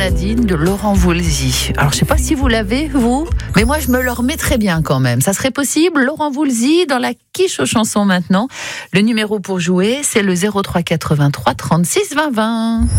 Aladine de Laurent Voulzy. Alors je sais pas si vous l'avez, vous, mais moi je me le remets très bien quand même. Ça serait possible, Laurent Voulzy dans la quiche aux chansons maintenant. Le numéro pour jouer, c'est le 03 83 36 20 20.